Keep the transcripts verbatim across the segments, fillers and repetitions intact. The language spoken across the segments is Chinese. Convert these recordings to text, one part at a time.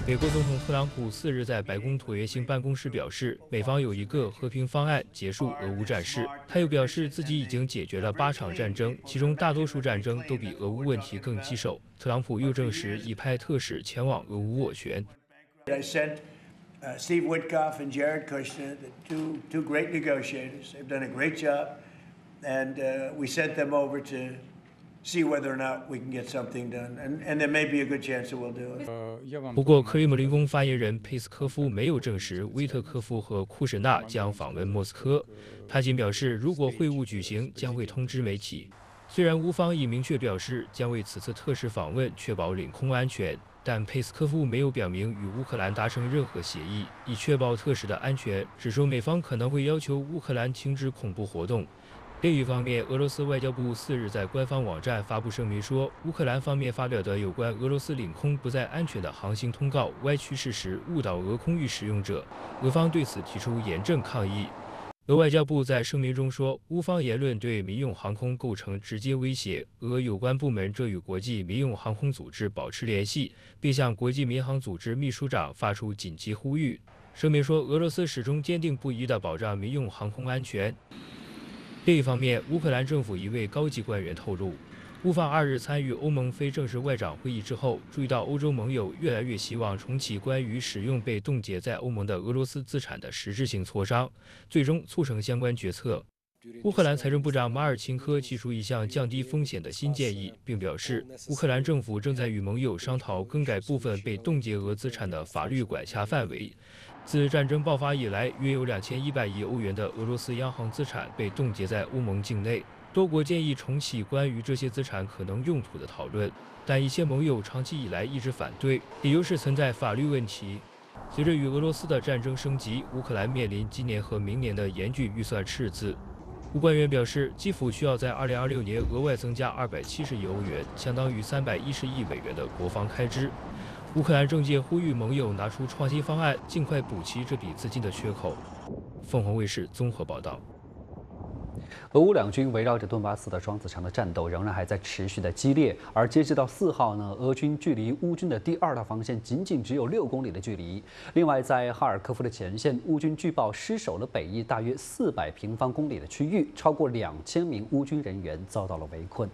美国总统特朗普四日在白宫椭圆形办公室表示，美方有一个和平方案结束俄乌战事。他又表示，自己已经解决了八场战争，其中大多数战争都比俄乌问题更棘手。特朗普又证实已派特使前往俄乌斡旋。 I sent uh, Steve Witkoff and Jared Kushner, the two two great negotiators. They've done a great job, and uh, we sent them over to see whether or not we can get something done, and, and there may be a good chance that we'll do it. 不过，克里姆林宫发言人佩斯科夫没有证实威特科夫和库什纳将访问莫斯科。他仅表示，如果会晤举行，将会通知媒体。虽然乌方已明确表示将为此次特使访问确保领空安全，但佩斯科夫没有表明与乌克兰达成任何协议，以确保特使的安全，只说美方可能会要求乌克兰停止恐怖活动。另一方面，俄罗斯外交部四日在官方网站发布声明说，乌克兰方面发表的有关俄罗斯领空不再安全的航行通告歪曲事实，误导俄空域使用者，俄方对此提出严正抗议。俄外交部在声明中说，乌方言论对民用航空构成直接威胁，俄有关部门正与国际民用航空组织保持联系，并向国际民航组织秘书长发出紧急呼吁。声明说，俄罗斯始终坚定不移地保障民用航空安全。另一方面，乌克兰政府一位高级官员透露，乌方二日参与欧盟非正式外长会议之后，注意到欧洲盟友越来越希望重启关于使用被冻结在欧盟的俄罗斯资产的实质性磋商，最终促成相关决策。乌克兰财政部长马尔钦科提出一项降低风险的新建议，并表示，乌克兰政府正在与盟友商讨更改部分被冻结俄资产的法律管辖范围。自战争爆发以来，约有两千一百亿欧元的俄罗斯央行资产被冻结在欧盟境内。多国建议重启关于这些资产可能用途的讨论，但一些盟友长期以来一直反对，理由是存在法律问题。随着与俄罗斯的战争升级，乌克兰面临今年和明年的严峻预算赤字。乌官员表示，基辅需要在二零二六年额外增加二百七十亿欧元，相当于三百一十亿美元的国防开支。乌克兰政界呼吁盟友拿出创新方案，尽快补齐这笔资金的缺口。凤凰卫视综合报道。 俄乌两军围绕着顿巴斯的双子城的战斗仍然还在持续的激烈，而截止到四号呢，俄军距离乌军的第二道防线仅仅只有六公里的距离。另外，在哈尔科夫的前线，乌军据报失守了北翼大约四百平方公里的区域，超过两千名乌军人员遭到了围困。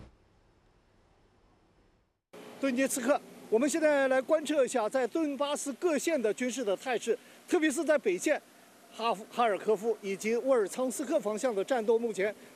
顿涅茨克，我们现在来观测一下在顿巴斯各县的军事的态势，特别是在北线。哈哈尔科夫以及沃尔昌斯克方向的战斗目前